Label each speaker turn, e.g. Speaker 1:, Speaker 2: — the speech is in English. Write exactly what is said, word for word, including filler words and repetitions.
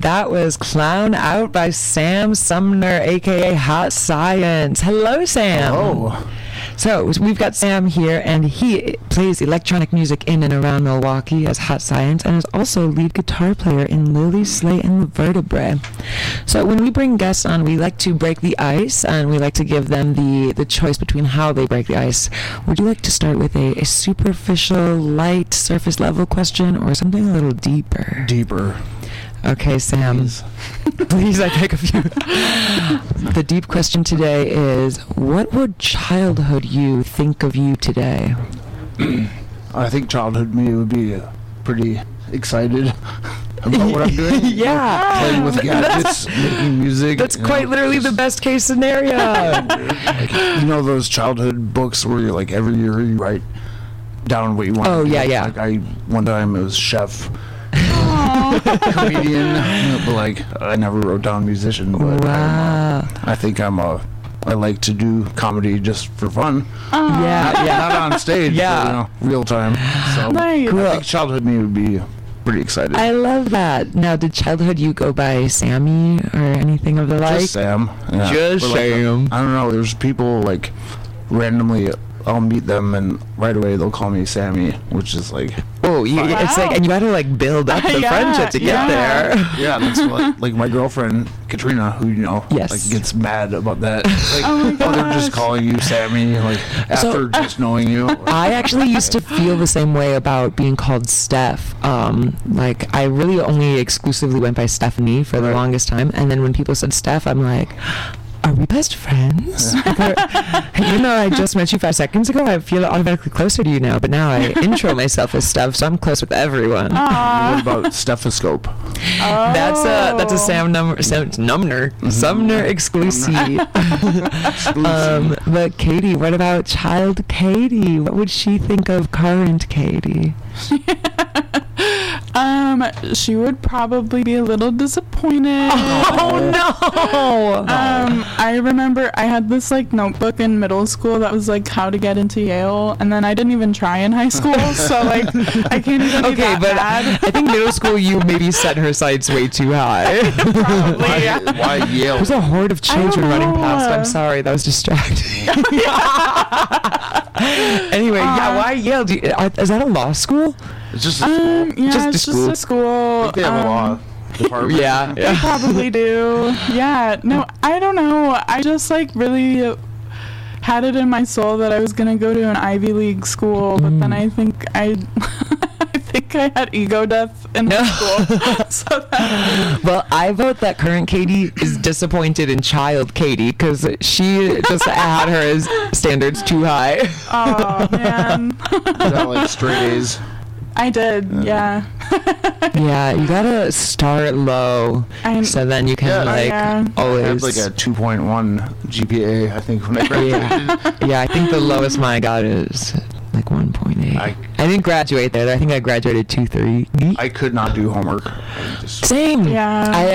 Speaker 1: That was Clown Out by Sam Sumner, aka Hot Science. Hello, Sam.
Speaker 2: Hello.
Speaker 1: So we've got Sam here, and he plays electronic music in and around Milwaukee as Hot Science, and is also lead guitar player in Lily Slate and the Vertebrae. So when we bring guests on, we like to break the ice, and we like to give them the, the choice between how they break the ice. Would you like to start with a, a superficial, light, surface level question, or something a little deeper?
Speaker 2: Deeper.
Speaker 1: Okay, Sam.
Speaker 2: Please.
Speaker 1: Please, I take a few. The deep question today is, what would childhood you think of you today?
Speaker 2: I think childhood me would be uh, pretty excited about what I'm doing.
Speaker 1: Yeah.
Speaker 2: Playing with gadgets, making music.
Speaker 1: That's
Speaker 2: you
Speaker 1: quite
Speaker 2: know,
Speaker 1: literally the
Speaker 2: just-
Speaker 1: best case scenario.
Speaker 2: like, you know those childhood books where you're like every year you write down what you want.
Speaker 1: Oh,
Speaker 2: to
Speaker 1: yeah,
Speaker 2: do.
Speaker 1: yeah.
Speaker 2: Like I one time it was chef, comedian, but like I never wrote down musician. But I'm,
Speaker 1: Wow.
Speaker 2: uh, I think I'm a. I like to do comedy just for fun.
Speaker 1: Yeah, yeah.
Speaker 2: Not on stage.
Speaker 1: Yeah.
Speaker 2: But, you know, real time. So
Speaker 3: Nice.
Speaker 1: Cool.
Speaker 2: I think childhood me would be pretty excited.
Speaker 1: I love that. Now, did childhood you go by Sammy or anything of the like?
Speaker 2: Just Sam. Yeah.
Speaker 1: Just
Speaker 2: Or like,
Speaker 1: Sam.
Speaker 2: I don't know. There's people like randomly. I'll meet them and right away they'll call me Sammy, which is like
Speaker 1: Oh, you, it's
Speaker 3: Wow.
Speaker 1: like, and you gotta like build up the
Speaker 3: Yeah,
Speaker 1: friendship to
Speaker 3: yeah.
Speaker 1: get there.
Speaker 2: yeah. That's what like my girlfriend Katrina, who you know,
Speaker 1: Yes.
Speaker 2: like gets mad about that. Like,
Speaker 3: Oh my
Speaker 2: oh, they're just
Speaker 3: gosh.
Speaker 2: calling you Sammy, like after just knowing you.
Speaker 1: I actually used to feel the same way about being called Steph. Um, like, I really only exclusively went by Stephanie for the
Speaker 2: Right.
Speaker 1: longest time. And then when people said Steph, I'm like, are we best friends? Even though I just met you five seconds ago, I feel automatically closer to you now. But now I intro myself as Steph, so I'm close with everyone.
Speaker 3: Aw.
Speaker 2: What about stethoscope?
Speaker 1: That's a that's a Sam Number Sam Numner Sumner exclusive. um, but Katie, what about child Katie? What would she think of current Katie?
Speaker 3: Um, she would probably be a little disappointed.
Speaker 1: Oh no!
Speaker 3: Um, I remember I had this like notebook in middle school that was like how to get into Yale, and then I didn't even try in high school, so like I can't even be
Speaker 1: Okay,
Speaker 3: that
Speaker 1: but
Speaker 3: bad.
Speaker 1: I think middle school you maybe set her sights way too high.
Speaker 3: Probably,
Speaker 2: Why,
Speaker 3: yeah.
Speaker 2: why Yale?
Speaker 1: There's a horde of
Speaker 3: I don't
Speaker 1: children running
Speaker 3: know.
Speaker 1: past. I'm sorry, that was distracting. Anyway, yeah,
Speaker 3: Uh,
Speaker 1: why Yale? Do you, are, is that a law school?
Speaker 2: It's just a
Speaker 3: Um,
Speaker 2: school.
Speaker 3: yeah,
Speaker 1: Just a
Speaker 3: it's
Speaker 1: school.
Speaker 3: just a school.
Speaker 2: Like they have a
Speaker 3: um,
Speaker 2: law department.
Speaker 1: Yeah,
Speaker 3: They
Speaker 1: yeah.
Speaker 3: probably do. Yeah. No, I don't know. I just like really had it in my soul that I was gonna go to an Ivy League school, but then
Speaker 1: Mm.
Speaker 3: I think I, I think I had ego death in
Speaker 1: No.
Speaker 3: high school. So that,
Speaker 1: Well, I vote that current Katie is disappointed in child Katie because she just had her standards too high.
Speaker 3: oh man,
Speaker 2: Is that like straight A's?
Speaker 3: I did. Yeah.
Speaker 1: Yeah, you gotta start low
Speaker 3: I,
Speaker 1: so then you can
Speaker 2: Yeah.
Speaker 1: like
Speaker 3: Yeah.
Speaker 2: I
Speaker 1: always.
Speaker 2: had like a two point one G P A, I think, when I graduated.
Speaker 1: yeah, yeah. I think the lowest mine I got is like one point eight. I,
Speaker 2: I-
Speaker 1: didn't graduate there. I think I graduated two three.
Speaker 2: I could not do homework. I just
Speaker 1: Same.
Speaker 3: Yeah.
Speaker 1: I